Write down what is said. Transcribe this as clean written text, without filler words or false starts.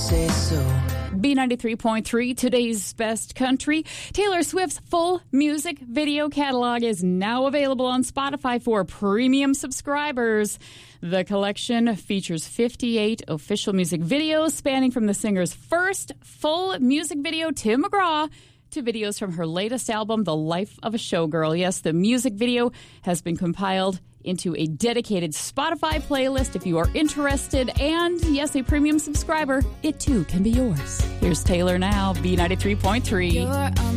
say so. B93.3, today's best country. Taylor Swift's full music video catalog is now available on Spotify for premium subscribers. The collection features 58 official music videos spanning from the singer's first full music video, Tim McGraw, to videos from her latest album, The Life of a Showgirl. Yes, the music video has been compiled into a dedicated Spotify playlist if you are interested. And yes, a premium subscriber, it too can be yours. Here's Taylor now, B93.3. You're on